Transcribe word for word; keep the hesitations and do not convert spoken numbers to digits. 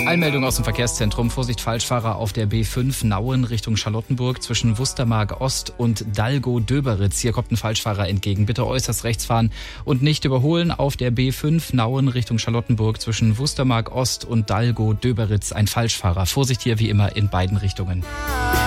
Eilmeldung aus dem Verkehrszentrum. Vorsicht, Falschfahrer auf der B fünf Nauen Richtung Charlottenburg zwischen Wustermark Ost und Dalgo-Döberitz. Hier kommt ein Falschfahrer entgegen. Bitte äußerst rechts fahren und nicht überholen. Auf der B fünf Nauen Richtung Charlottenburg zwischen Wustermark Ost und Dalgo-Döberitz ein Falschfahrer. Vorsicht hier wie immer in beiden Richtungen.